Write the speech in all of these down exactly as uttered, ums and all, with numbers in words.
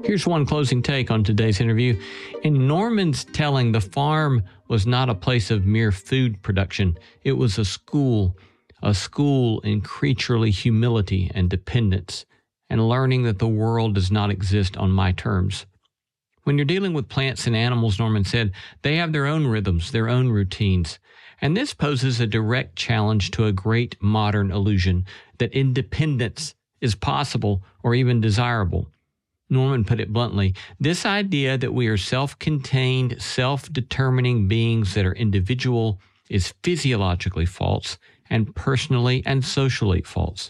Here's one closing take on today's interview. In Norman's telling, the farm was not a place of mere food production. It was a school, a school in creaturely humility and dependence, and learning that the world does not exist on my terms. When you're dealing with plants and animals, Norman said, they have their own rhythms, their own routines. And this poses a direct challenge to a great modern illusion that independence is possible or even desirable. Norman put it bluntly, this idea that we are self-contained, self-determining beings that are individual is physiologically false and personally and socially false.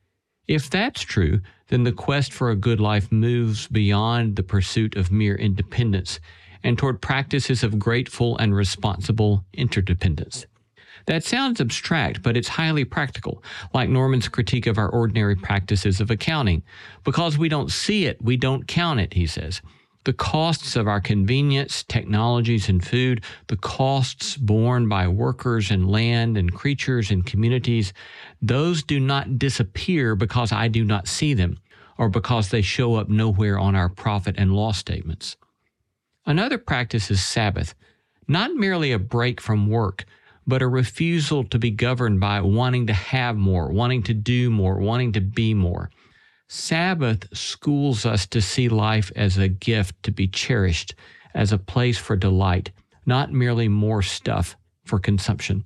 If that's true, then the quest for a good life moves beyond the pursuit of mere independence and toward practices of grateful and responsible interdependence. That sounds abstract, but it's highly practical, like Norman's critique of our ordinary practices of accounting. Because we don't see it, we don't count it, he says. The costs of our convenience, technologies, and food, the costs borne by workers and land and creatures and communities, those do not disappear because I do not see them or because they show up nowhere on our profit and loss statements. Another practice is Sabbath, not merely a break from work, but a refusal to be governed by wanting to have more, wanting to do more, wanting to be more. Sabbath schools us to see life as a gift to be cherished, as a place for delight, not merely more stuff for consumption.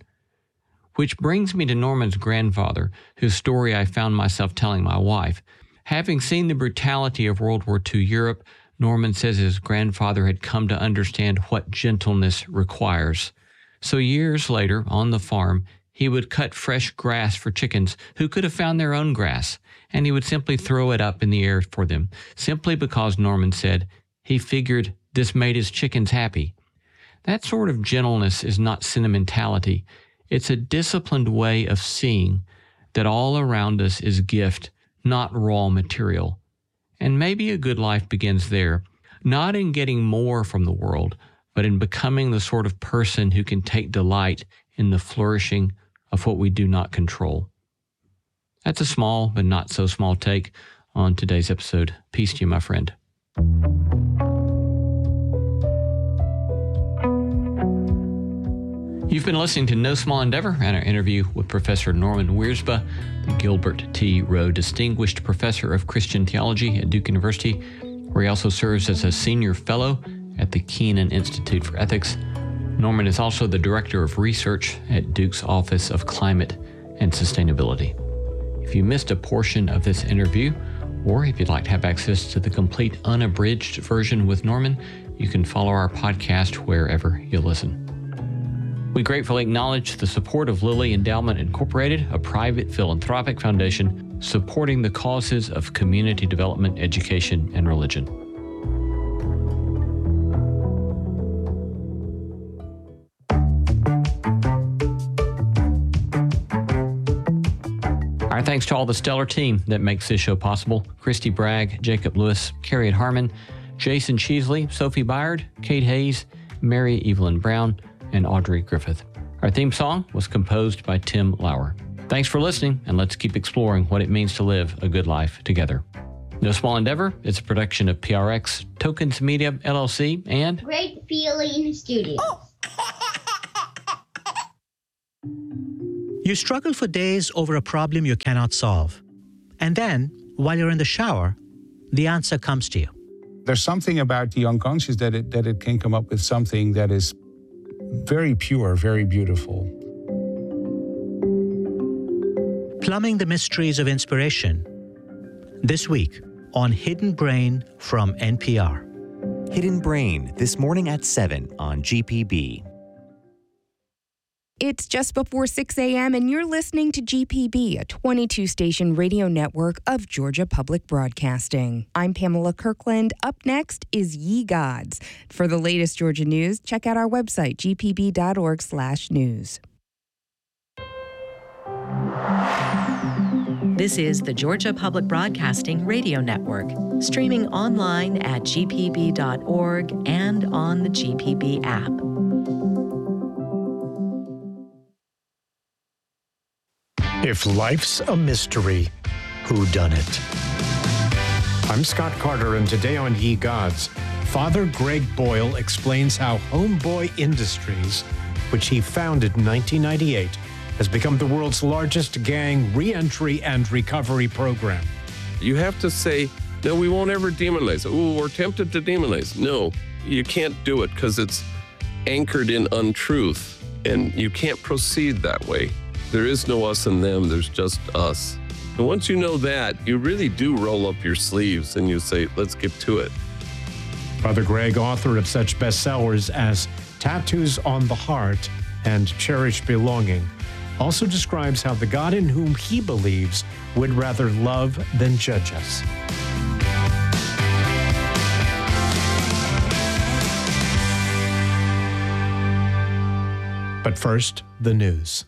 Which brings me to Norman's grandfather, whose story I found myself telling my wife. Having seen the brutality of World War Two Europe, Norman says his grandfather had come to understand what gentleness requires. So years later, on the farm, he would cut fresh grass for chickens who could have found their own grass, and he would simply throw it up in the air for them, simply because, Norman said, he figured this made his chickens happy. That sort of gentleness is not sentimentality. It's a disciplined way of seeing that all around us is gift, not raw material. And maybe a good life begins there, not in getting more from the world, but in becoming the sort of person who can take delight in the flourishing of what we do not control. That's a small but not so small take on today's episode. Peace to you, my friend. You've been listening to No Small Endeavor and our interview with Professor Norman Wiersbe, the Gilbert T. Rowe Distinguished Professor of Christian Theology at Duke University, where he also serves as a senior fellow at the Kenan Institute for Ethics. Norman is also the Director of Research at Duke's Office of Climate and Sustainability. If you missed a portion of this interview, or if you'd like to have access to the complete unabridged version with Norman, you can follow our podcast wherever you listen. We gratefully acknowledge the support of Lilly Endowment Incorporated, a private philanthropic foundation supporting the causes of community development, education, and religion. Our thanks to all the stellar team that makes this show possible. Christy Bragg, Jacob Lewis, Carriot Harmon, Jason Cheesley, Sophie Byard, Kate Hayes, Mary Evelyn Brown, and Audrey Griffith. Our theme song was composed by Tim Lauer. Thanks for listening, and let's keep exploring what it means to live a good life together. No Small Endeavor is a production of P R X, Tokens Media, L L C, and Great Feeling Studios. You struggle for days over a problem you cannot solve. And then, while you're in the shower, the answer comes to you. There's something about the unconscious that it, that it can come up with something that is very pure, very beautiful. Plumbing the mysteries of inspiration. This week on Hidden Brain from N P R. Hidden Brain, this morning at seven on G P B. It's just before six a.m. and you're listening to G P B, a twenty-two station radio network of Georgia Public Broadcasting. I'm Pamela Kirkland. Up next is Ye Gods. For the latest Georgia news, check out our website, g p b dot org slash news. This is the Georgia Public Broadcasting Radio Network, streaming online at g p b dot org and on the G P B app. If life's a mystery, whodunit? I'm Scott Carter, and today on Ye Gods, Father Greg Boyle explains how Homeboy Industries, which he founded in nineteen ninety-eight, has become the world's largest gang re-entry and recovery program. You have to say, no, we won't ever demonize. Oh, we're tempted to demonize. No, you can't do it because it's anchored in untruth, and you can't proceed that way. There is no us and them, there's just us. And once you know that, you really do roll up your sleeves and you say, let's get to it. Father Greg, author of such bestsellers as Tattoos on the Heart and Cherished Belonging, also describes how the God in whom he believes would rather love than judge us. But first, the news.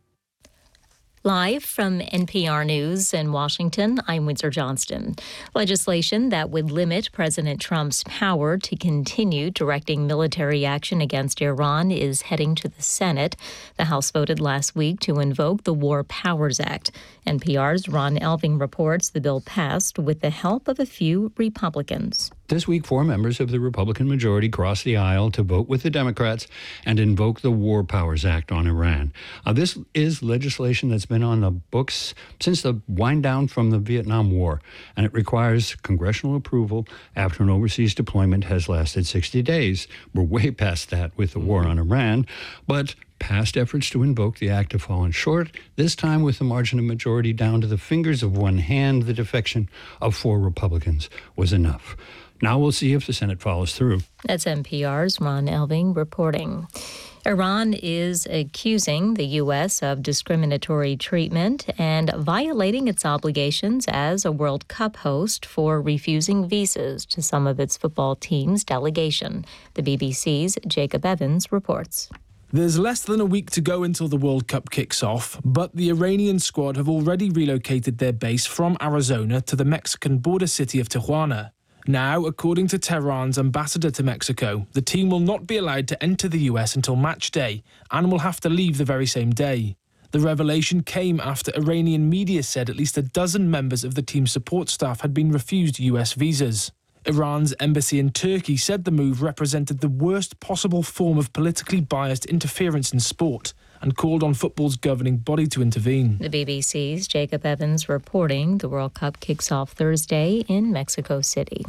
Live from N P R News in Washington, I'm Windsor Johnston. Legislation that would limit President Trump's power to continue directing military action against Iran is heading to the Senate. The House voted last week to invoke the War Powers Act. N P R's Ron Elving reports the bill passed with the help of a few Republicans. This week, four members of the Republican majority crossed the aisle to vote with the Democrats and invoke the War Powers Act on Iran. Uh, this is legislation that's been on the books since the wind down from the Vietnam War, and it requires congressional approval after an overseas deployment has lasted sixty days. We're way past that with the war on Iran, but past efforts to invoke the act have fallen short, this time with the margin of majority down to the fingers of one hand. The defection of four Republicans was enough. Now we'll see if the Senate follows through. That's N P R's Ron Elving reporting. Iran is accusing the U S of discriminatory treatment and violating its obligations as a World Cup host for refusing visas to some of its football team's delegation. The B B C's Jacob Evans reports. There's less than a week to go until the World Cup kicks off, but the Iranian squad have already relocated their base from Arizona to the Mexican border city of Tijuana. Now, according to Tehran's ambassador to Mexico, the team will not be allowed to enter the U S until match day and will have to leave the very same day. The revelation came after Iranian media said at least a dozen members of the team's support staff had been refused U S visas. Iran's embassy in Turkey said the move represented the worst possible form of politically biased interference in sport and called on football's governing body to intervene. The B B C's Jacob Evans reporting the World Cup kicks off Thursday in Mexico City.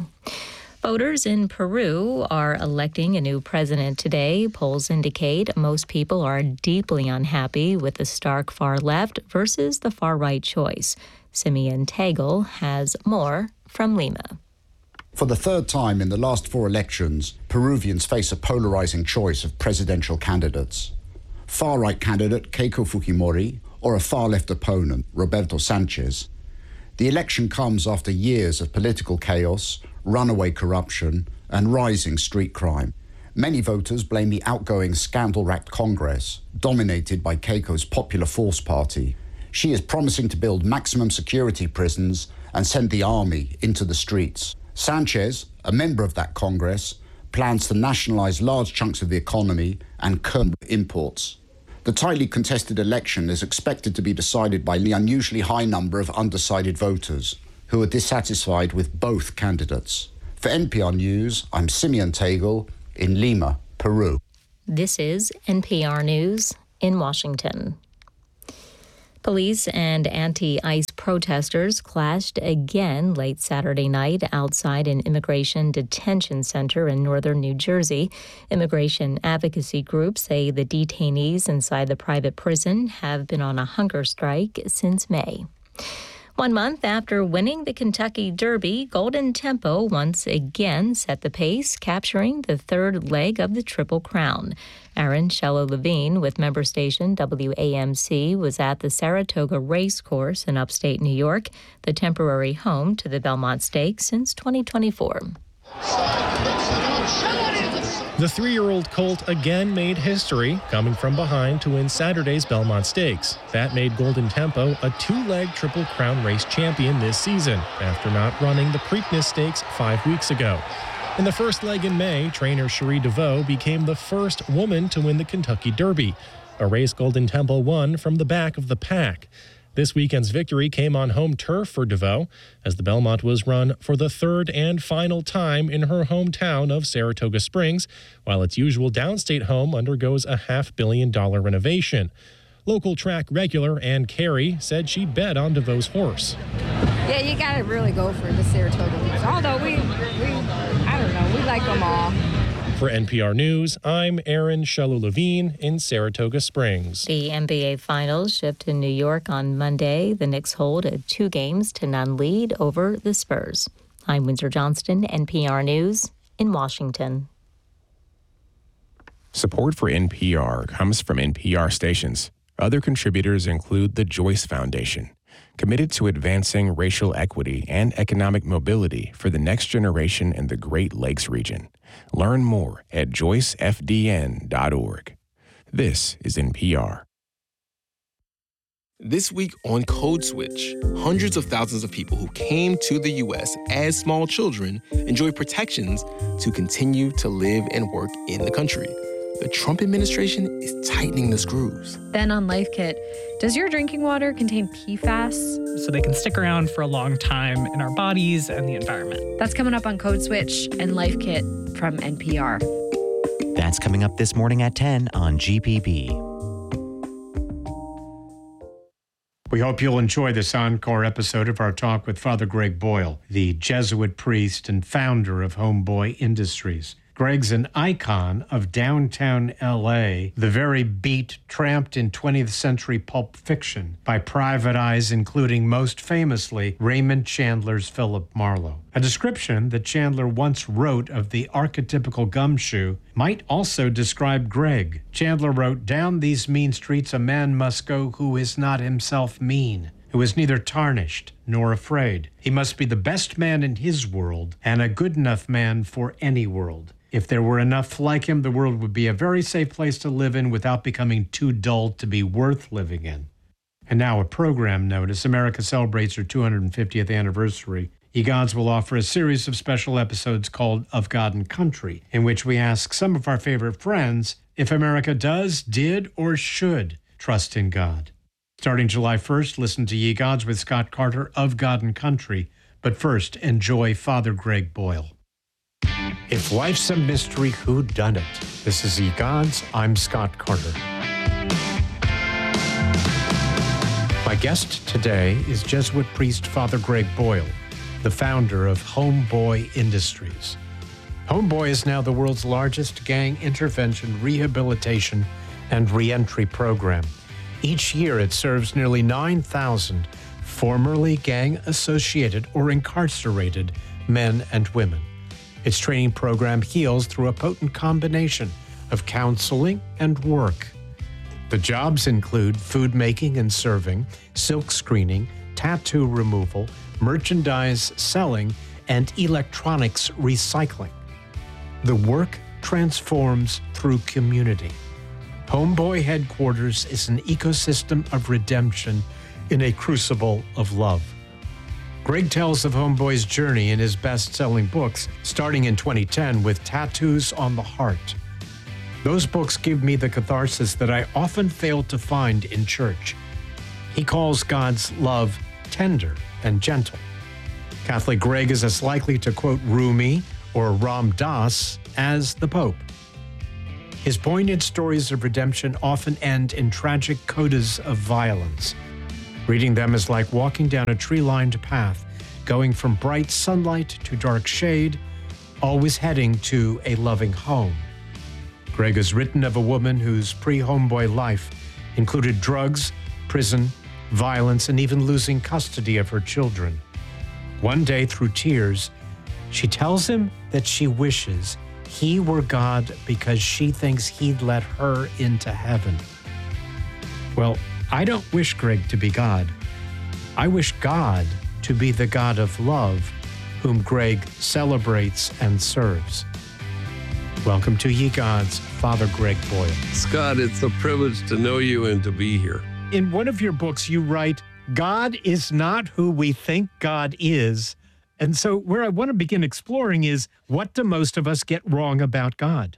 Voters in Peru are electing a new president today. Polls indicate most people are deeply unhappy with the stark far left versus the far right choice. Simeon Tegel has more from Lima. For the third time in the last four elections, Peruvians face a polarizing choice of presidential candidates. Far-right candidate Keiko Fujimori or a far-left opponent, Roberto Sanchez. The election comes after years of political chaos, runaway corruption, and rising street crime. Many voters blame the outgoing scandal-racked Congress, dominated by Keiko's Popular Force Party. She is promising to build maximum security prisons and send the army into the streets. Sanchez, a member of that Congress, plans to nationalize large chunks of the economy and curb imports. The tightly contested election is expected to be decided by the unusually high number of undecided voters who are dissatisfied with both candidates. For N P R News, I'm Simeon Tegel in Lima, Peru. This is N P R News in Washington. Police and anti-ICE protesters clashed again late Saturday night outside an immigration detention center in northern New Jersey. Immigration advocacy groups say the detainees inside the private prison have been on a hunger strike since May. One month after winning the Kentucky Derby, Golden Tempo once again set the pace, capturing the third leg of the Triple Crown. Aaron Shello-Levine with member station W A M C was at the Saratoga Racecourse in upstate New York, the temporary home to the Belmont Stakes since twenty twenty-four. The three-year-old colt again made history, coming from behind to win Saturday's Belmont Stakes. That made Golden Tempo a two-leg Triple Crown race champion this season, after not running the Preakness Stakes five weeks ago. In the first leg in May, trainer Cherie DeVoe became the first woman to win the Kentucky Derby, a race Golden Tempo won from the back of the pack. This weekend's victory came on home turf for DeVoe, as the Belmont was run for the third and final time in her hometown of Saratoga Springs, while its usual downstate home undergoes a half-billion dollar renovation. Local track regular Ann Carey said she bet on DeVoe's horse. Yeah, you got to really go for the Saratoga horse. Although we, we, I don't know, we like them all. For N P R News, I'm Aaron Shalou-Levine in Saratoga Springs. The N B A Finals shift to New York on Monday. The Knicks hold a two games to none lead over the Spurs. I'm Windsor Johnston, N P R News in Washington. Support for N P R comes from N P R stations. Other contributors include the Joyce Foundation, committed to advancing racial equity and economic mobility for the next generation in the Great Lakes region. Learn more at joyce f d n dot org. This is N P R. This week on Code Switch, hundreds of thousands of people who came to the U S as small children enjoy protections to continue to live and work in the country. The Trump administration is tightening the screws. Then on Life Kit, does your drinking water contain P FAS? So they can stick around for a long time in our bodies and the environment. That's coming up on Code Switch and Life Kit from N P R. That's coming up this morning at ten on G P B. We hope you'll enjoy this encore episode of our talk with Father Greg Boyle, the Jesuit priest and founder of Homeboy Industries. Greg's an icon of downtown L A, the very beat tramped in twentieth century pulp fiction by private eyes, including most famously Raymond Chandler's Philip Marlowe. A description that Chandler once wrote of the archetypical gumshoe might also describe Greg. Chandler wrote, "Down these mean streets a man must go who is not himself mean, who is neither tarnished nor afraid. He must be the best man in his world and a good enough man for any world. If there were enough like him, the world would be a very safe place to live in without becoming too dull to be worth living in." And now a program note. As America celebrates her two hundred fiftieth anniversary, Ye Gods will offer a series of special episodes called Of God and Country, in which we ask some of our favorite friends if America does, did, or should trust in God. Starting July first, listen to Ye Gods with Scott Carter of God and Country. But first, enjoy Father Greg Boyle. If life's a mystery, who done it? This is Ye Gods. I'm Scott Carter. My guest today is Jesuit priest Father Greg Boyle, the founder of Homeboy Industries. Homeboy is now the world's largest gang intervention, rehabilitation, and reentry program. Each year, it serves nearly nine thousand formerly gang-associated or incarcerated men and women. Its training program heals through a potent combination of counseling and work. The jobs include food making and serving, silk screening, tattoo removal, merchandise selling, and electronics recycling. The work transforms through community. Homeboy Headquarters is an ecosystem of redemption in a crucible of love. Greg tells of Homeboy's journey in his best-selling books, starting in twenty ten with Tattoos on the Heart. Those books give me the catharsis that I often fail to find in church. He calls God's love tender and gentle. Catholic Greg is as likely to quote Rumi or Ram Dass as the Pope. His poignant stories of redemption often end in tragic codas of violence. Reading them is like walking down a tree-lined path, going from bright sunlight to dark shade, always heading to a loving home. Greg has written of a woman whose pre-Homeboy life included drugs, prison, violence, and even losing custody of her children. One day, through tears, she tells him that she wishes he were God because she thinks he'd let her into heaven. Well, I don't wish Greg to be God. I wish God to be the God of love, whom Greg celebrates and serves. Welcome to Ye Gods, Father Greg Boyle. Scott, it's a privilege to know you and to be here. In one of your books, you write, God is not who we think God is. And so where I want to begin exploring is, what do most of us get wrong about God?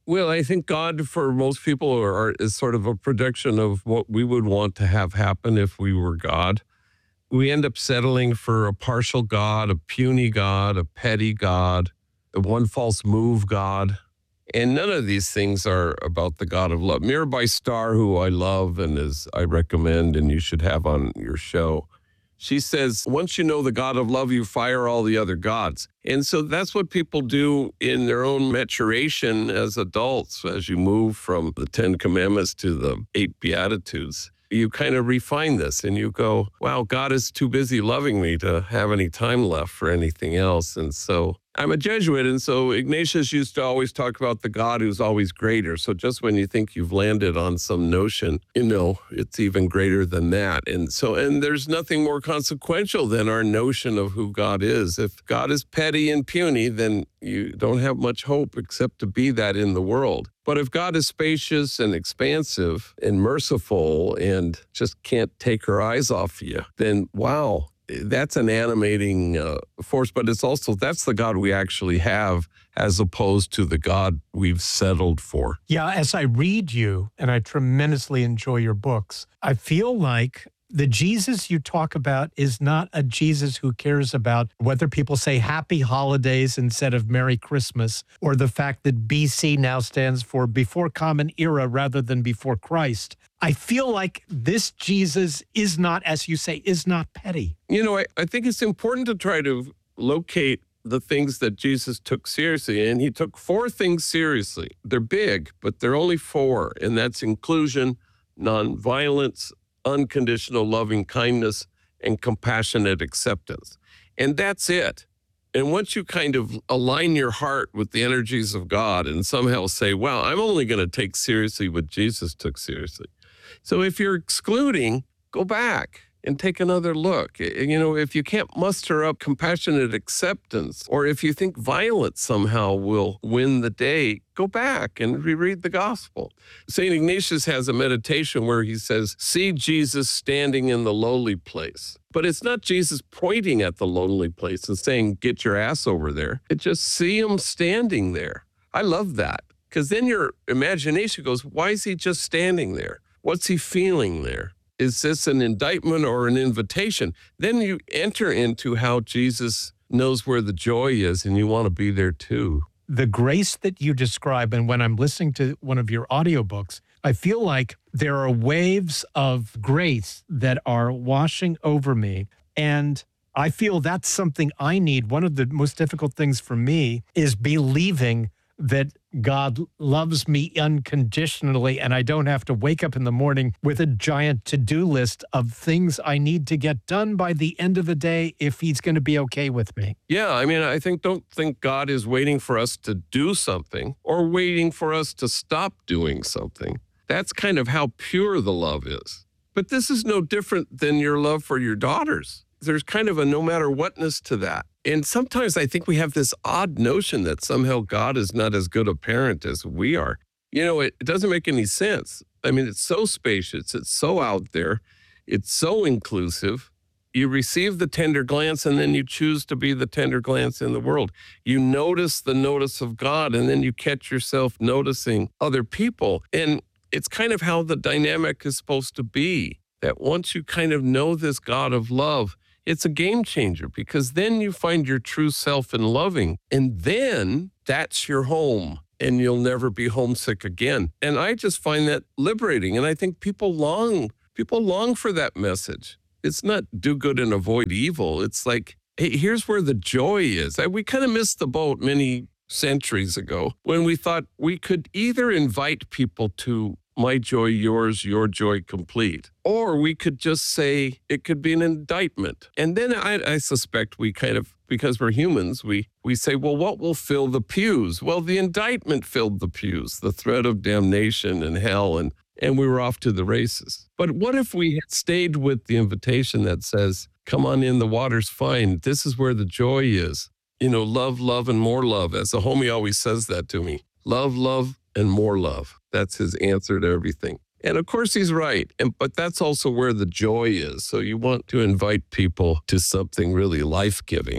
Well, I think God for most people are, is sort of a projection of what we would want to have happen if we were God. We end up settling for a partial God, a puny God, a petty God, a one false move God. And none of these things are about the God of love. Mirabai Starr, who I love and is I recommend and you should have on your show, she says, once you know the God of love, you fire all the other gods. And so that's what people do in their own maturation as adults, as you move from the Ten Commandments to the eight Beatitudes. You kind of refine this and you go, wow, God is too busy loving me to have any time left for anything else. And so I'm a Jesuit, and so Ignatius used to always talk about the God who's always greater. So just when you think you've landed on some notion, you know, it's even greater than that. And so, and there's nothing more consequential than our notion of who God is. If God is petty and puny, then you don't have much hope except to be that in the world. But if God is spacious and expansive and merciful and just can't take her eyes off you, then wow, that's an animating uh, force. But it's also, that's the God we actually have as opposed to the God we've settled for. Yeah, as I read you, and I tremendously enjoy your books, I feel like the Jesus you talk about is not a Jesus who cares about whether people say happy holidays instead of Merry Christmas, or the fact that B C now stands for before Common Era rather than before Christ. I feel like this Jesus is not, as you say, is not petty. You know, I, I think it's important to try to locate the things that Jesus took seriously, and he took four things seriously. They're big, but they're only four, and that's inclusion, nonviolence, unconditional loving kindness, and compassionate acceptance. And that's it. And once you kind of align your heart with the energies of God and somehow say, well, I'm only going to take seriously what Jesus took seriously. So if you're excluding, go back and take another look. You know, if you can't muster up compassionate acceptance, or if you think violence somehow will win the day, go back and reread the gospel. Saint Ignatius has a meditation where he says, see Jesus standing in the lowly place. But it's not Jesus pointing at the lonely place and saying, get your ass over there. It just see him standing there. I love that, because then your imagination goes, why is he just standing there? What's he feeling there? Is this an indictment or an invitation? Then you enter into how Jesus knows where the joy is, and you want to be there too. The grace that you describe, and when I'm listening to one of your audiobooks, I feel like there are waves of grace that are washing over me. And I feel that's something I need. One of the most difficult things for me is believing that God loves me unconditionally, and I don't have to wake up in the morning with a giant to-do list of things I need to get done by the end of the day if he's going to be okay with me. Yeah, I mean, I think don't think God is waiting for us to do something or waiting for us to stop doing something. That's kind of how pure the love is. But this is no different than your love for your daughters. There's kind of a no matter whatness to that. And sometimes I think we have this odd notion that somehow God is not as good a parent as we are. You know, it, it doesn't make any sense. I mean, it's so spacious. It's so out there. It's so inclusive. You receive the tender glance, and then you choose to be the tender glance in the world. You notice the notice of God, and then you catch yourself noticing other people. And it's kind of how the dynamic is supposed to be, that once you kind of know this God of love, it's a game changer, because then you find your true self in loving, and then that's your home, and you'll never be homesick again. And I just find that liberating, and I think people long, people long for that message. It's not do good and avoid evil. It's like, hey, here's where the joy is. We kind of missed the boat many centuries ago when we thought we could either invite people to my joy, yours, your joy complete. Or we could just say it could be an indictment. And then I, I suspect we kind of, because we're humans, we, we say, well, what will fill the pews? Well, the indictment filled the pews, the threat of damnation and hell, and, and we were off to the races. But what if we had stayed with the invitation that says, come on in, the water's fine. This is where the joy is. You know, love, love, and more love. As a homie always says that to me. Love, love, and more love. That's his answer to everything. And of course he's right. And but that's also where the joy is. So you want to invite people to something really life-giving.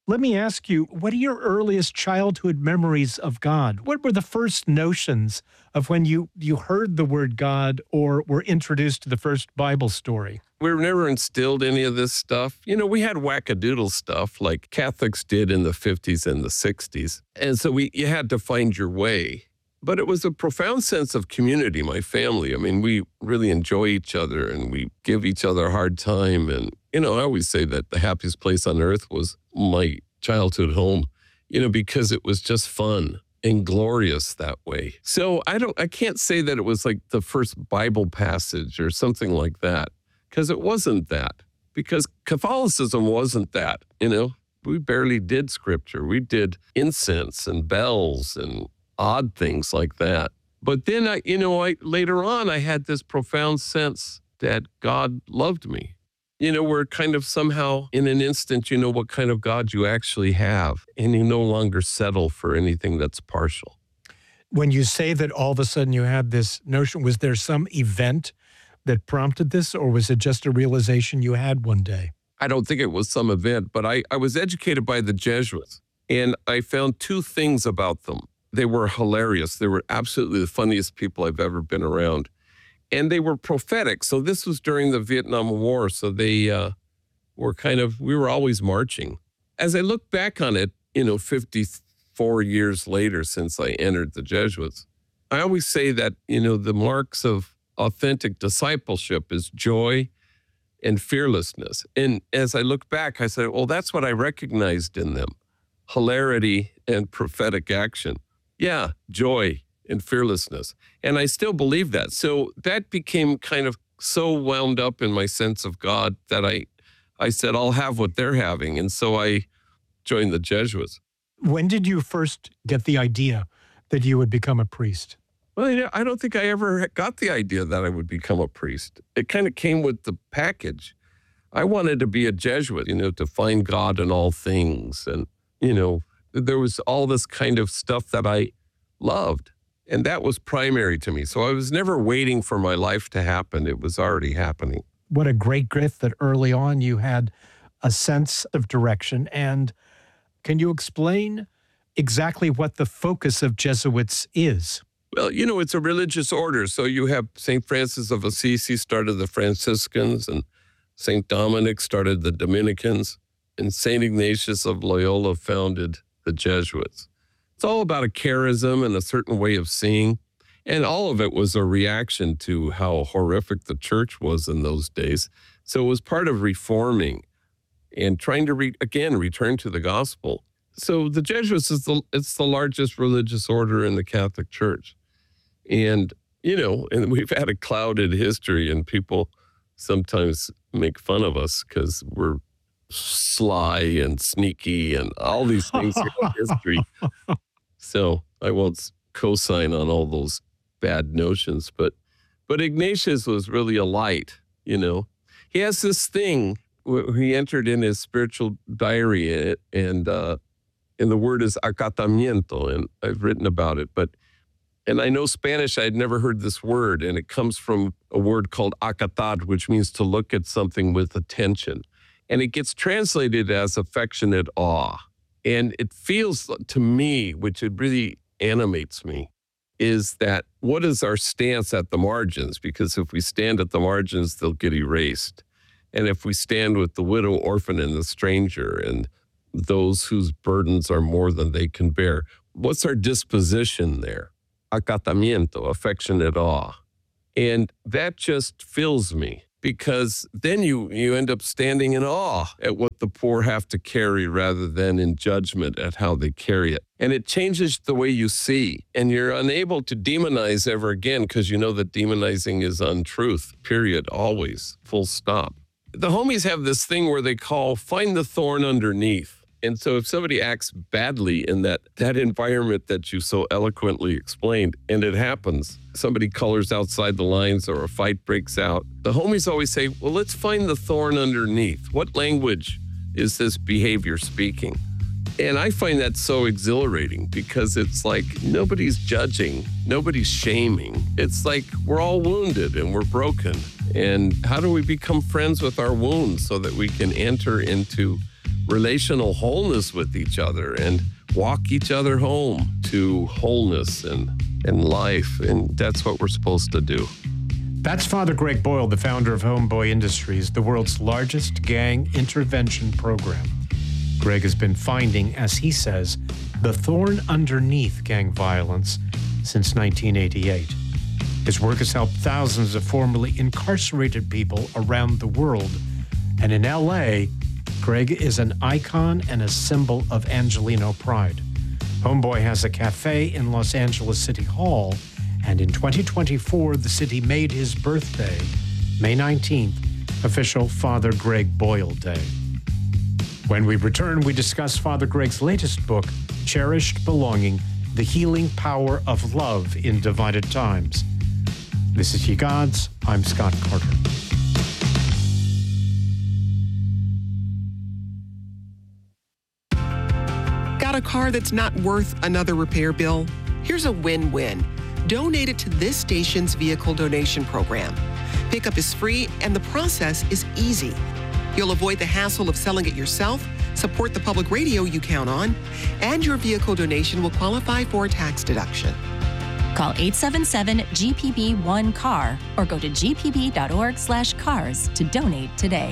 Let me ask you, what are your earliest childhood memories of God? What were the first notions of when you, you heard the word God or were introduced to the first Bible story? We were never instilled any of this stuff. You know, we had wackadoodle stuff like Catholics did in the fifties and the sixties. And so we you had to find your way. But it was a profound sense of community, my family. I mean, we really enjoy each other and we give each other a hard time. And, you know, I always say that the happiest place on earth was my childhood home, you know, because it was just fun and glorious that way. So I don't, I can't say that it was like the first Bible passage or something like that, because it wasn't that. Because Catholicism wasn't that, you know. We barely did scripture. We did incense and bells and odd things like that. But then, I, you know, I later on, I had this profound sense that God loved me. You know, where kind of somehow in an instant, you know what kind of God you actually have, and you no longer settle for anything that's partial. When you say that all of a sudden you had this notion, was there some event that prompted this, or was it just a realization you had one day? I don't think it was some event, but I, I was educated by the Jesuits, and I found two things about them. They were hilarious. They were absolutely the funniest people I've ever been around. And they were prophetic. So this was during the Vietnam War. So they uh, were kind of, we were always marching. As I look back on it, you know, fifty-four years later since I entered the Jesuits, I always say that, you know, the marks of authentic discipleship is joy and fearlessness. And as I look back, I said, well, that's what I recognized in them. Hilarity and prophetic action. Yeah, joy and fearlessness. And I still believe that. So that became kind of so wound up in my sense of God that I, I said, I'll have what they're having. And so I joined the Jesuits. When did you first get the idea that you would become a priest? Well, I don't think I ever got the idea that I would become a priest. It kind of came with the package. I wanted to be a Jesuit, you know, to find God in all things. And, you know, there was all this kind of stuff that I loved. And that was primary to me. So I was never waiting for my life to happen. It was already happening. What a great gift that early on you had a sense of direction. And can you explain exactly what the focus of Jesuits is? Well, you know, it's a religious order. So you have Saint Francis of Assisi started the Franciscans, and Saint Dominic started the Dominicans, and Saint Ignatius of Loyola founded the Jesuits. It's all about a charism and a certain way of seeing. And all of it was a reaction to how horrific the church was in those days. So it was part of reforming and trying to, re- again, return to the gospel. So the Jesuits is the, it's the largest religious order in the Catholic Church. And, you know, and we've had a clouded history, and people sometimes make fun of us because we're sly and sneaky and all these things in history. So I won't co-sign on all those bad notions, but but Ignatius was really a light, you know. He has this thing where he entered in his spiritual diary, and uh, and the word is acatamiento, and I've written about it. But and I know Spanish. I had never heard this word, and it comes from a word called acatar, which means to look at something with attention, and it gets translated as affectionate awe. And it feels to me, which it really animates me, is that what is our stance at the margins? Because if we stand at the margins, they'll get erased. And if we stand with the widow, orphan, and the stranger, and those whose burdens are more than they can bear, what's our disposition there? Acatamiento, affectionate awe. And that just fills me. Because then you, you end up standing in awe at what the poor have to carry rather than in judgment at how they carry it. And it changes the way you see. And you're unable to demonize ever again because you know that demonizing is untruth, period, always, full stop. The homies have this thing where they call find the thorn underneath. And so if somebody acts badly in that, that environment that you so eloquently explained, and it happens, somebody colors outside the lines or a fight breaks out, the homies always say, well, let's find the thorn underneath. What language is this behavior speaking? And I find that so exhilarating because it's like nobody's judging, nobody's shaming. It's like we're all wounded and we're broken. And how do we become friends with our wounds so that we can enter into relational wholeness with each other and walk each other home to wholeness and, and life. And that's what we're supposed to do. That's Father Greg Boyle, the founder of Homeboy Industries, the world's largest gang intervention program. Greg has been finding, as he says, the thorn underneath gang violence since nineteen eighty-eight. His work has helped thousands of formerly incarcerated people around the world. And in L A, Greg is an icon and a symbol of Angelino pride. Homeboy has a cafe in Los Angeles City Hall, and in twenty twenty-four, the city made his birthday, May nineteenth, official Father Greg Boyle Day. When we return, we discuss Father Greg's latest book, Cherished Belonging, The Healing Power of Love in Divided Times. This is Ye Gods. I'm Scott Carter. Got a car that's not worth another repair bill? Here's a win-win. Donate it to this station's vehicle donation program. Pickup is free and the process is easy. You'll avoid the hassle of selling it yourself, support the public radio you count on, and your vehicle donation will qualify for a tax deduction. Call eight seven seven G P B one C A R or go to g p b dot org slash cars to donate today.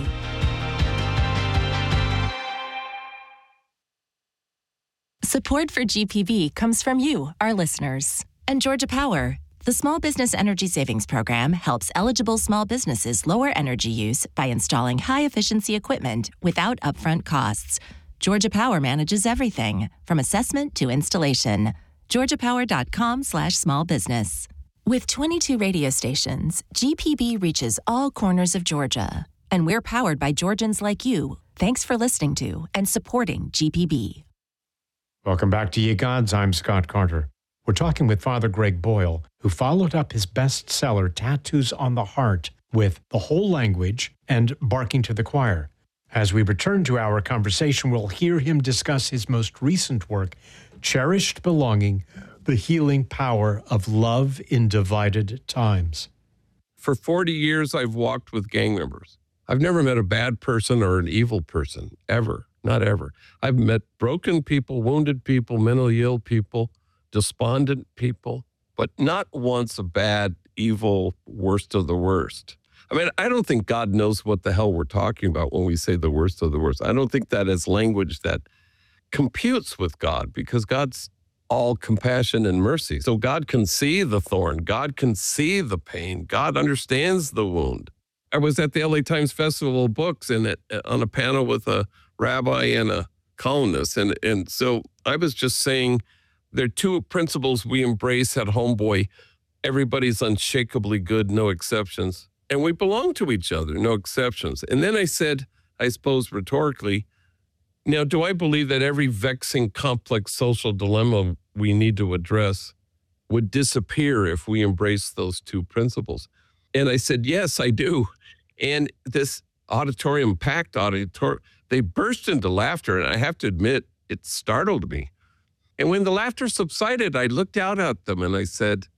Support for G P B comes from you, our listeners. And Georgia Power. The Small Business Energy Savings Program helps eligible small businesses lower energy use by installing high-efficiency equipment without upfront costs. Georgia Power manages everything, from assessment to installation. georgia power dot com slash small business. With twenty-two radio stations, G P B reaches all corners of Georgia. And we're powered by Georgians like you. Thanks for listening to and supporting G P B. Welcome back to Ye Gods. I'm Scott Carter. We're talking with Father Greg Boyle, who followed up his bestseller, Tattoos on the Heart, with The Whole Language and Barking to the Choir. As we return to our conversation, we'll hear him discuss his most recent work, Cherished Belonging, The Healing Power of Love in Divided Times. For forty years, I've walked with gang members. I've never met a bad person or an evil person, ever, not ever. I've met broken people, wounded people, mentally ill people, despondent people, but not once a bad, evil, worst of the worst. I mean, I don't think God knows what the hell we're talking about when we say the worst of the worst. I don't think that is language that computes with God, because God's all compassion and mercy. So God can see the thorn. God can see the pain. God understands the wound. I was at the L A Times Festival of Books and it, on a panel with a rabbi and a columnist. And, and so I was just saying, there are two principles we embrace at Homeboy. Everybody's unshakably good, no exceptions. And we belong to each other, no exceptions. And then I said, I suppose rhetorically, now, do I believe that every vexing, complex social dilemma we need to address would disappear if we embrace those two principles? And I said, yes, I do. And this auditorium, packed auditorium, they burst into laughter. And I have to admit, it startled me. And when the laughter subsided, I looked out at them and I said,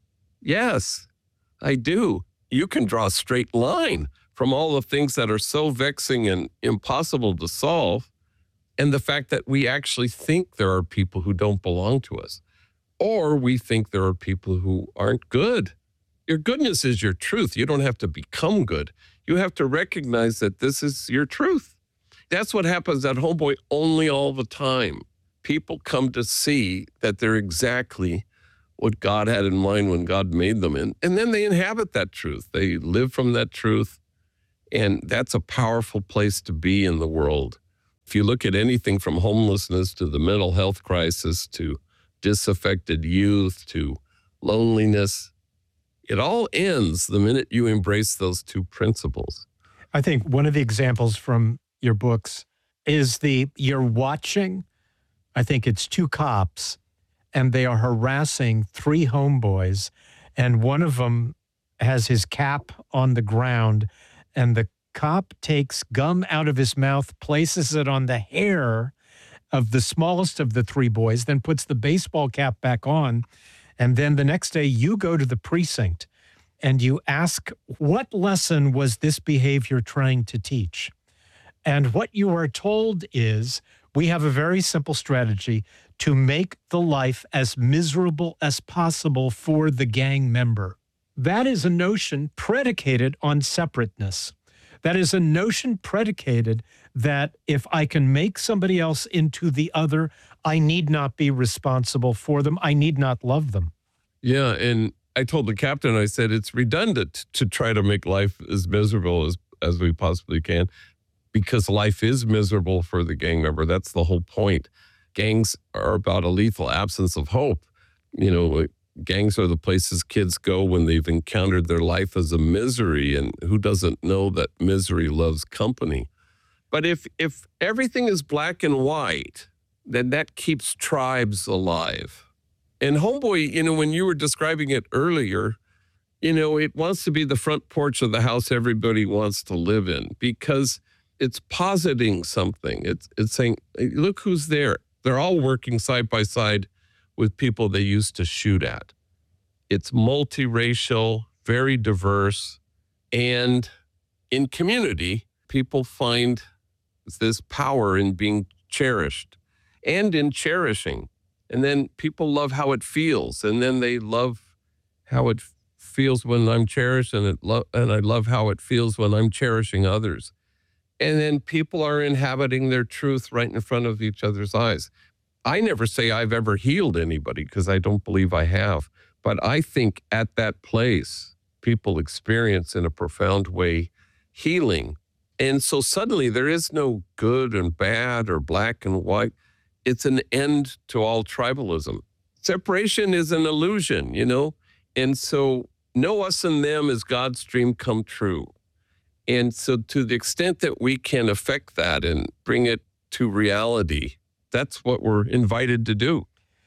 yes, I do. You can draw a straight line from all the things that are so vexing and impossible to solve, and the fact that we actually think there are people who don't belong to us, or we think there are people who aren't good. Your goodness is your truth. You don't have to become good. You have to recognize that this is your truth. That's what happens at Homeboy only all the time. People come to see that they're exactly what God had in mind when God made them. And, and then they inhabit that truth. They live from that truth. And that's a powerful place to be in the world. If you look at anything from homelessness to the mental health crisis to disaffected youth to loneliness, it all ends the minute you embrace those two principles. I think one of the examples from your books is the, you're watching, I think it's two cops, and they are harassing three homeboys, and one of them has his cap on the ground, and the cop takes gum out of his mouth, places it on the hair of the smallest of the three boys, then puts the baseball cap back on. And then the next day you go to the precinct and you ask, what lesson was this behavior trying to teach? And what you are told is we have a very simple strategy to make the life as miserable as possible for the gang member. That is a notion predicated on separateness. That is a notion predicated that if I can make somebody else into the other, I need not be responsible for them. I need not love them. Yeah, and I told the captain, I said, it's redundant to try to make life as miserable as, as we possibly can, because life is miserable for the gang member. That's the whole point. Gangs are about a lethal absence of hope. You know, gangs are the places kids go when they've encountered their life as a misery, and who doesn't know that misery loves company? But if if everything is black and white, then that keeps tribes alive. And Homeboy, you know, when you were describing it earlier, you know, it wants to be the front porch of the house everybody wants to live in, because it's positing something. It's it's saying, hey, look who's there. They're all working side by side with people they used to shoot at. It's multiracial, very diverse, and in community, people find this power in being cherished and in cherishing. And then people love how it feels, and then they love how it feels when I'm cherished, and it lo- and I love how it feels when I'm cherishing others. And then people are inhabiting their truth right in front of each other's eyes. I never say I've ever healed anybody, because I don't believe I have. But I think at that place, people experience in a profound way healing. And so suddenly there is no good and bad or black and white. It's an end to all tribalism. Separation is an illusion, you know? And so know us and them is God's dream come true. And so to the extent that we can affect that and bring it to reality, that's what we're invited to do.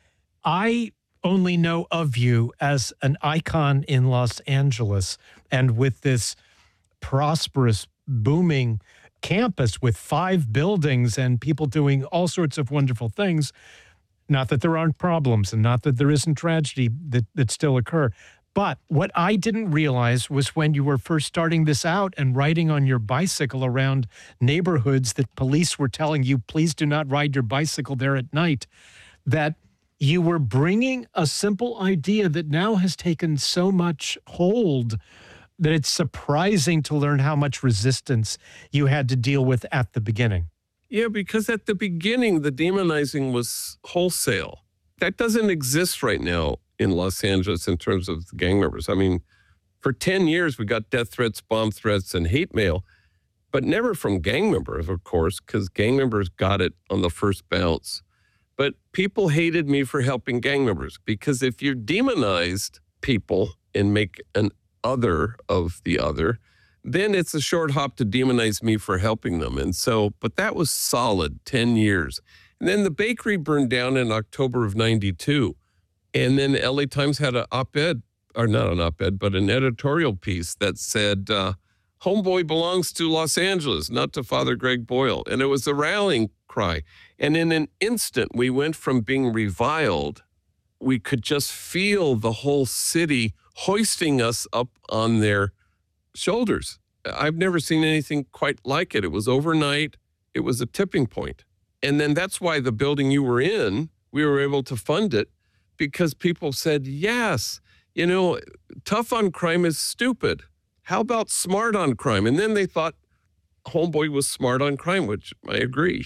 I only know of you as an icon in Los Angeles, and with this prosperous, booming campus with five buildings and people doing all sorts of wonderful things. Not that there aren't problems and not that there isn't tragedy that, that still occur. But what I didn't realize was when you were first starting this out and riding on your bicycle around neighborhoods that police were telling you, please do not ride your bicycle there at night, that you were bringing a simple idea that now has taken so much hold that it's surprising to learn how much resistance you had to deal with at the beginning. Yeah, because at the beginning, the demonizing was wholesale. That doesn't exist right now in Los Angeles in terms of the gang members. I mean, for ten years, we got death threats, bomb threats, and hate mail, but never from gang members, of course, because gang members got it on the first bounce. But people hated me for helping gang members, because if you demonized people and make an other of the other, then it's a short hop to demonize me for helping them. And so, but that was solid ten years. And then the bakery burned down in October of ninety-two. And then L A Times had an op-ed, or not an op-ed, but an editorial piece that said, uh, Homeboy belongs to Los Angeles, not to Father Greg Boyle. And it was a rallying cry. And in an instant, we went from being reviled, we could just feel the whole city hoisting us up on their shoulders. I've never seen anything quite like it. It was overnight. It was a tipping point. And then that's why the building you were in, we were able to fund it, because people said, yes, you know, tough on crime is stupid. How about smart on crime? And then they thought Homeboy was smart on crime, which I agree.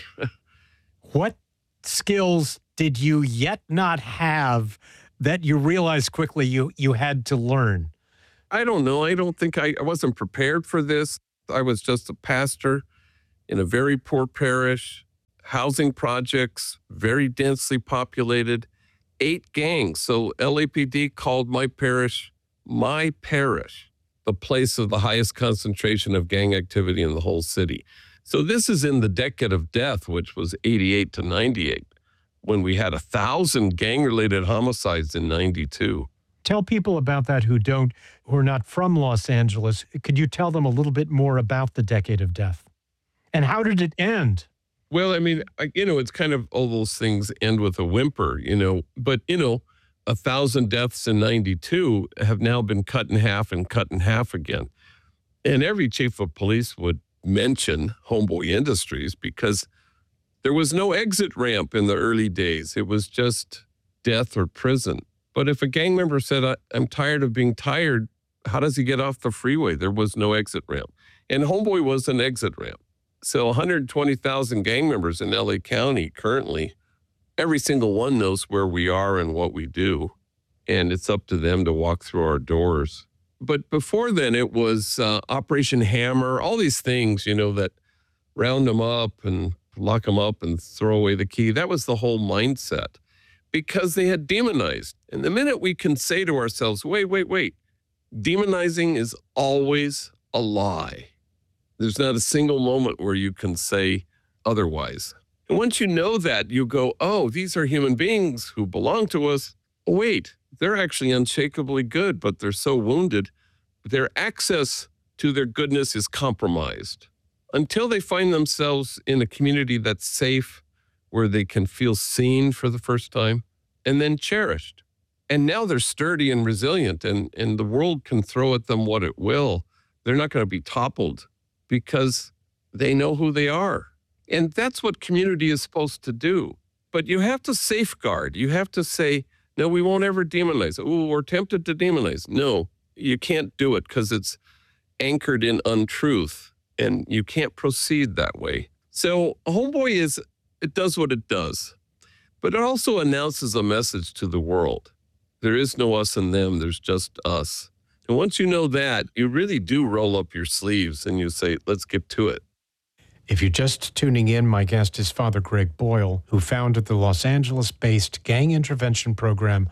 What skills did you yet not have that you realized quickly you, you had to learn? I don't know. I don't think I, I wasn't prepared for this. I was just a pastor in a very poor parish, housing projects, very densely populated, eight gangs. So L A P D called my parish, my parish, the place of the highest concentration of gang activity in the whole city. So this is in the decade of death, which was eighty-eight to ninety-eight, when we had a thousand gang-related homicides in ninety-two. Tell people about that who don't, who are not from Los Angeles. Could you tell them a little bit more about the decade of death? And how did it end? Well, I mean, I, you know, it's kind of all those things end with a whimper, you know, but, you know, a thousand deaths in ninety-two have now been cut in half and cut in half again. And every chief of police would mention Homeboy Industries because there was no exit ramp in the early days. It was just death or prison. But if a gang member said, I, I'm tired of being tired, how does he get off the freeway? There was no exit ramp. And Homeboy was an exit ramp. So one hundred twenty thousand gang members in L A County currently, every single one knows where we are and what we do. And it's up to them to walk through our doors. But before then, it was uh, Operation Hammer, all these things, you know, that round them up and lock them up and throw away the key. That was the whole mindset because they had demonized. And the minute we can say to ourselves, wait, wait, wait, demonizing is always a lie. There's not a single moment where you can say otherwise. And once you know that, you go, oh, these are human beings who belong to us. Oh, wait, they're actually unshakably good, but they're so wounded. Their access to their goodness is compromised. Until they find themselves in a community that's safe, where they can feel seen for the first time, and then cherished. And now they're sturdy and resilient, and, and the world can throw at them what it will. They're not going to be toppled because they know who they are. And that's what community is supposed to do. But you have to safeguard. You have to say, no, we won't ever demonize. Oh, we're tempted to demonize. No, you can't do it because it's anchored in untruth, and you can't proceed that way. So Homeboy is, it does what it does, but it also announces a message to the world. There is no us and them. There's just us. And once you know that, you really do roll up your sleeves and you say, let's get to it. If you're just tuning in, my guest is Father Greg Boyle, who founded the Los Angeles-based gang intervention program,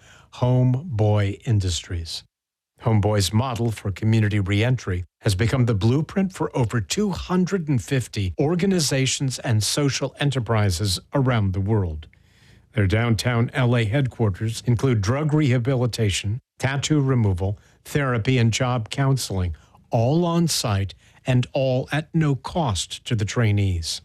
Homeboy Industries. Homeboy's model for community reentry has become the blueprint for over two hundred fifty organizations and social enterprises around the world. Their downtown L A headquarters include drug rehabilitation, tattoo removal, therapy, and job counseling, all on site and all at no cost to the trainees.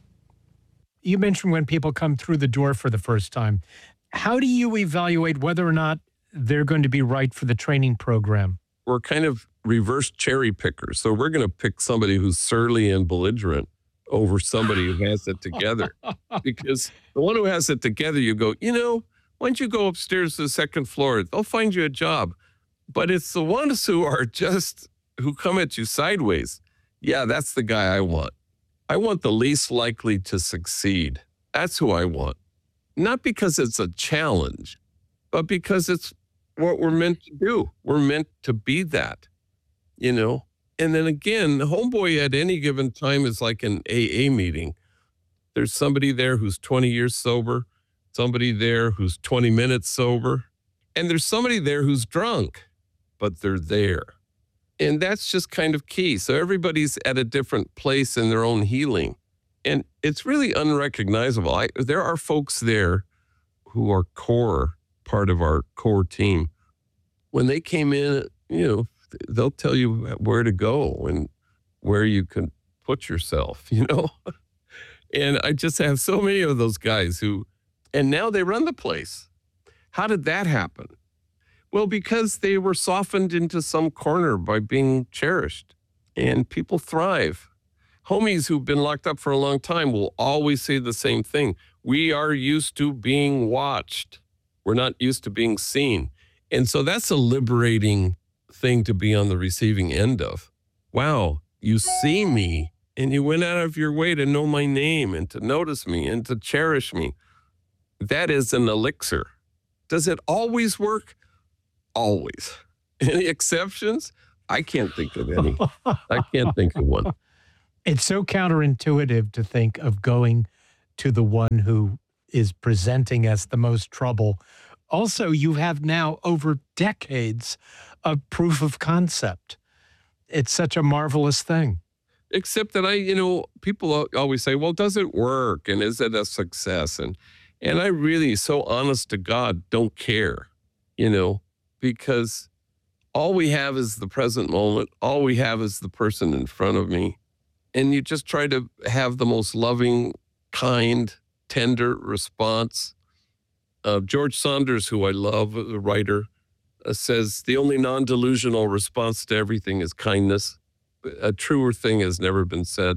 You mentioned when people come through the door for the first time. How do you evaluate whether or not they're going to be right for the training program? We're kind of reverse cherry pickers. So we're going to pick somebody who's surly and belligerent over somebody who has it together. Because the one who has it together, you go, you know, why don't you go upstairs to the second floor? They'll find you a job. But it's the ones who are just, who come at you sideways. Yeah, that's the guy I want. I want the least likely to succeed. That's who I want. Not because it's a challenge, but because it's what we're meant to do. We're meant to be that, you know? And then again, Homeboy at any given time is like an A A meeting. There's somebody there who's twenty years sober, somebody there who's twenty minutes sober, and there's somebody there who's drunk, but they're there. And that's just kind of key. So everybody's at a different place in their own healing. And it's really unrecognizable. I, there are folks there who are core, part of our core team. When they came in, you know, they'll tell you where to go and where you can put yourself, you know? And I just have so many of those guys who, and now they run the place. How did that happen? Well, because they were softened into some corner by being cherished, and people thrive. Homies who've been locked up for a long time will always say the same thing. We are used to being watched. We're not used to being seen. And so that's a liberating thing to be on the receiving end of. Wow, you see me, and you went out of your way to know my name and to notice me and to cherish me. That is an elixir. Does it always work? Always. Any exceptions? I can't think of any. I can't think of one. It's so counterintuitive to think of going to the one who is presenting as the most trouble. Also, you have now over decades of proof of concept. It's such a marvelous thing. Except that I, you know, people always say, well, does it work? And is it a success? And, and I really, so honest to God, don't care, you know, because all we have is the present moment. All we have is the person in front of me. And you just try to have the most loving, kind, tender response. Uh, George Saunders, who I love, the writer, uh, says the only non-delusional response to everything is kindness. A truer thing has never been said.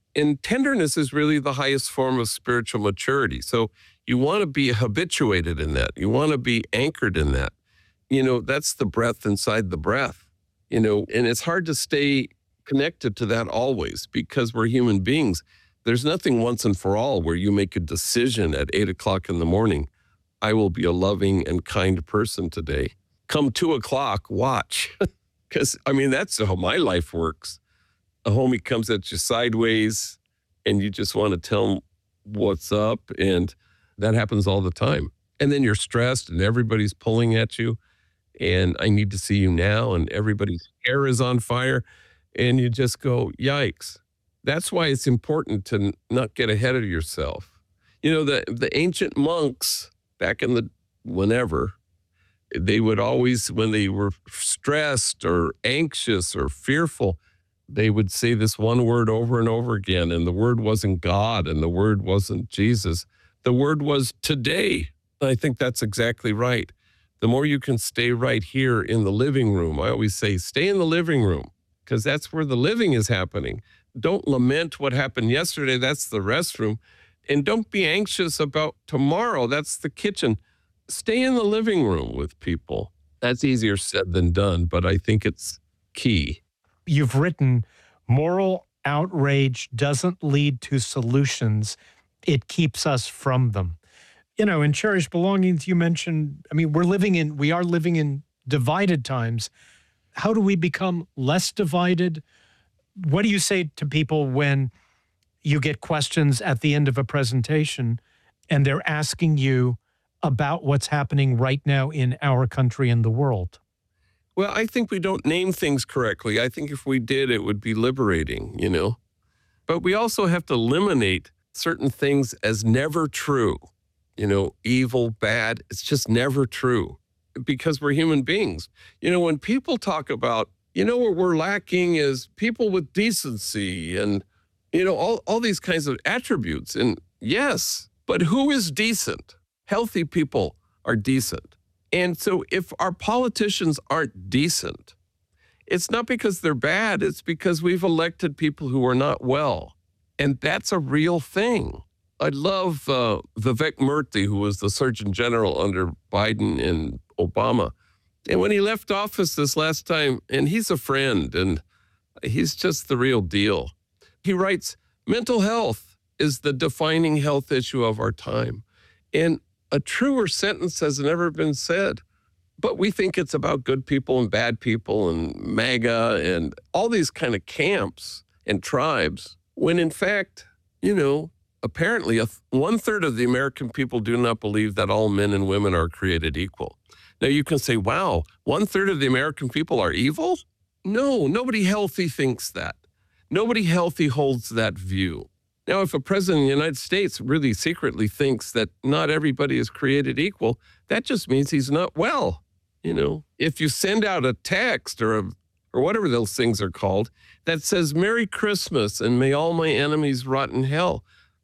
And tenderness is really the highest form of spiritual maturity. So you want to be habituated in that. You want to be anchored in that. You know, that's the breath inside the breath, you know, and it's hard to stay connected to that always because we're human beings. There's nothing once and for all where you make a decision at eight o'clock in the morning. I will be a loving and kind person today. Come two o'clock, watch. Because, I mean, that's how my life works. A homie comes at you sideways and you just want to tell him what's up. And that happens all the time. And then you're stressed and everybody's pulling at you. And I need to see you now. And everybody's hair is on fire. And you just go, yikes. That's why it's important to not get ahead of yourself. You know, the, the ancient monks back in the whenever, they would always, when they were stressed or anxious or fearful, they would say this one word over and over again. And the word wasn't God and the word wasn't Jesus. The word was today. I think that's exactly right. The more you can stay right here in the living room, I always say, stay in the living room because that's where the living is happening. Don't lament what happened yesterday. That's the restroom. And don't be anxious about tomorrow. That's the kitchen. Stay in the living room with people. That's easier said than done, but I think it's key. You've written, moral outrage doesn't lead to solutions. It keeps us from them. You know, in Cherished Belongings, you mentioned, I mean, we're living in, we are living in divided times. How do we become less divided? What do you say to people when you get questions at the end of a presentation and they're asking you about what's happening right now in our country and the world? Well, I think we don't name things correctly. I think if we did, it would be liberating, you know. But we also have to eliminate certain things as never true. You know, evil, bad, it's just never true because we're human beings. You know, when people talk about, you know, what we're lacking is people with decency and, you know, all, all these kinds of attributes. And yes, but who is decent? Healthy people are decent. And so if our politicians aren't decent, it's not because they're bad, it's because we've elected people who are not well. And that's a real thing. I love uh, Vivek Murthy, who was the Surgeon General under Biden and Obama. And when he left office this last time, and he's a friend, and he's just the real deal. He writes, mental health is the defining health issue of our time. And a truer sentence has never been said. But we think it's about good people and bad people and MAGA and all these kind of camps and tribes, when in fact, you know, apparently a th- one third of the American people do not believe that all men and women are created equal. Now you can say, wow, one third of the American people are evil? No, nobody healthy thinks that. Nobody healthy holds that view. Now, if a president of the United States really secretly thinks that not everybody is created equal, that just means he's not well. You know, if you send out a text or a, or whatever those things are called that says, Merry Christmas and may all my enemies rot in hell.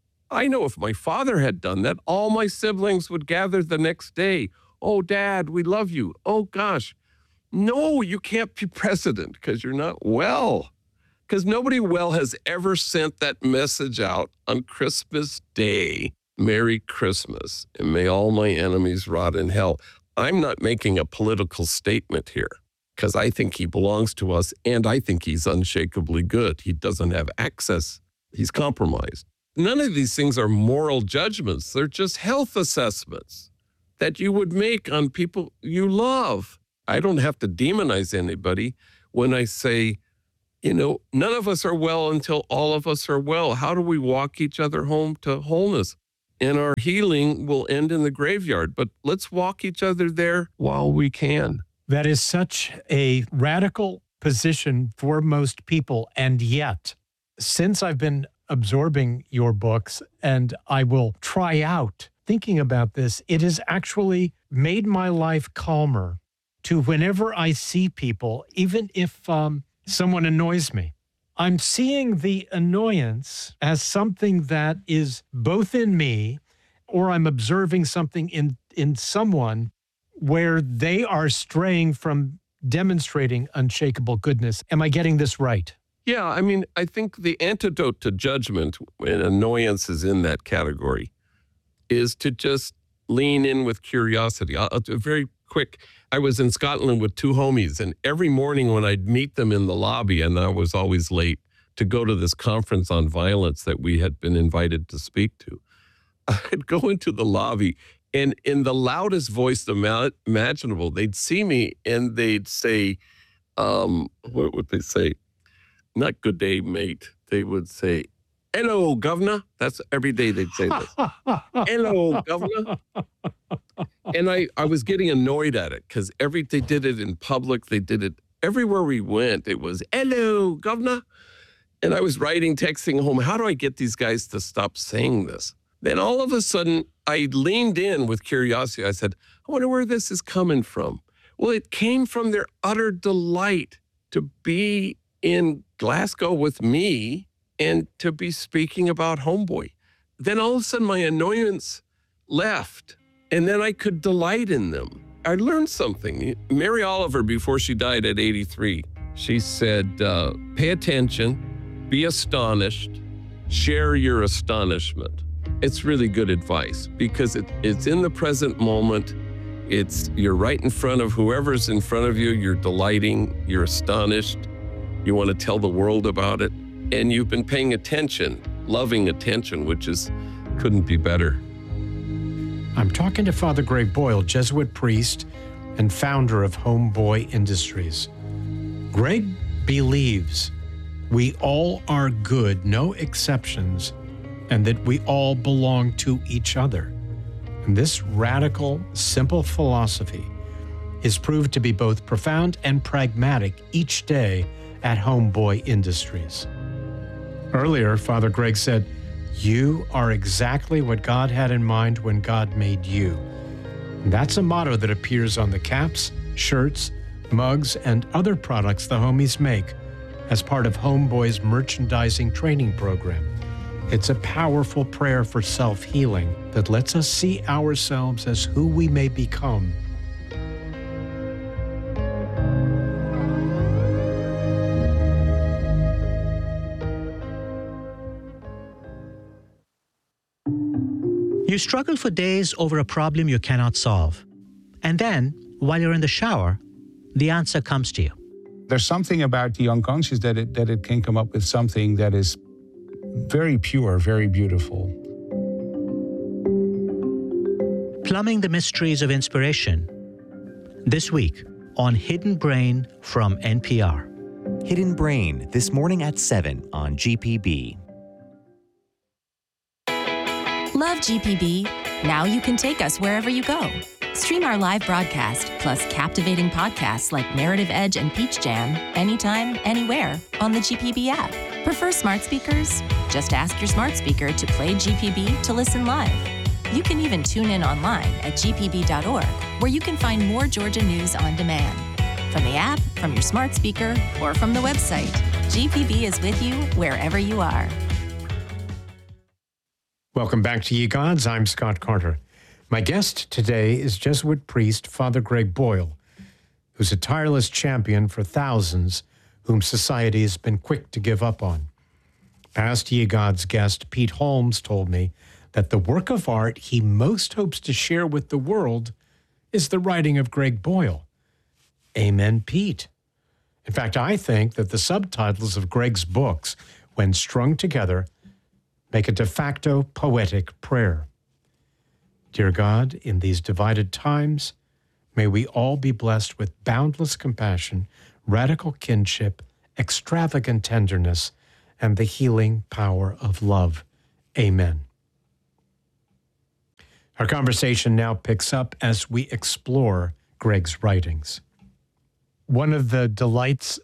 I know if my father had done that, all my siblings would gather the next day. Oh, Dad, we love you. Oh, gosh. No, you can't be president because you're not well. Because nobody well has ever sent that message out on Christmas Day. Merry Christmas, and may all my enemies rot in hell. I'm not making a political statement here because I think he belongs to us, and I think he's unshakably good. He doesn't have access. He's compromised. None of these things are moral judgments. They're just health assessments that you would make on people you love. I don't have to demonize anybody when I say, you know, none of us are well until all of us are well. How do we walk each other home to wholeness? And our healing will end in the graveyard, but let's walk each other there while we can. That is such a radical position for most people. And yet, since I've been absorbing your books and I will try out thinking about this, it has actually made my life calmer to whenever I see people, even if um, someone annoys me. I'm seeing the annoyance as something that is both in me, or I'm observing something in, in someone where they are straying from demonstrating unshakable goodness. Am I getting this right? Yeah, I mean, I think the antidote to judgment, and annoyance is in that category, is to just lean in with curiosity. I'll, I'll do a very quick. I was in Scotland with two homies, and every morning when I'd meet them in the lobby, and I was always late to go to this conference on violence that we had been invited to speak to, I'd go into the lobby, and in the loudest voice ima- imaginable, they'd see me and they'd say, um, what would they say? Not good day, mate. They would say, hello, governor. That's every day they'd say this. Hello, governor. And I, I was getting annoyed at it because every they did it in public. They did it everywhere we went. It was, hello, governor. And I was writing, texting home, how do I get these guys to stop saying this? Then all of a sudden, I leaned in with curiosity. I said, I wonder where this is coming from. Well, it came from their utter delight to be in Glasgow with me and to be speaking about Homeboy. Then all of a sudden, my annoyance left, and then I could delight in them. I learned something. Mary Oliver, before she died at eighty-three, she said, uh, pay attention, be astonished, share your astonishment. It's really good advice because it, it's in the present moment. It's you're right in front of whoever's in front of you. You're delighting, you're astonished. You want to tell the world about it. And you've been paying attention, loving attention, which is couldn't be better. I'm talking to Father Greg Boyle, Jesuit priest and founder of Homeboy Industries. Greg believes we all are good, no exceptions, and that we all belong to each other. And this radical, simple philosophy is proved to be both profound and pragmatic each day at Homeboy Industries. Earlier, Father Greg said, you are exactly what God had in mind when God made you. And that's a motto that appears on the caps, shirts, mugs, and other products the homies make as part of Homeboy's merchandising training program. It's a powerful prayer for self-healing that lets us see ourselves as who we may become. You struggle for days over a problem you cannot solve. And then, while you're in the shower, the answer comes to you. There's something about the unconscious that it, that it can come up with something that is very pure, very beautiful. Plumbing the mysteries of inspiration. This week on Hidden Brain from N P R. Hidden Brain, this morning at seven on G P B. Love G P B? Now you can take us wherever you go. Stream our live broadcast, plus captivating podcasts like Narrative Edge and Peach Jam, anytime, anywhere on the G P B app. Prefer smart speakers? Just ask your smart speaker to play G P B to listen live. You can even tune in online at g p b dot org, where you can find more Georgia news on demand. From the app, from your smart speaker, or from the website, G P B is with you wherever you are. Welcome back to Ye Gods. I'm Scott Carter. My guest today is Jesuit priest Father Greg Boyle, who's a tireless champion for thousands whom society has been quick to give up on. Past Ye Gods guest Pete Holmes told me that the work of art he most hopes to share with the world is the writing of Greg Boyle. Amen, Pete. In fact, I think that the subtitles of Greg's books, when strung together, make a de facto poetic prayer. Dear God, in these divided times, may we all be blessed with boundless compassion, radical kinship, extravagant tenderness, and the healing power of love. Amen. Our conversation now picks up as we explore Greg's writings. One of the delights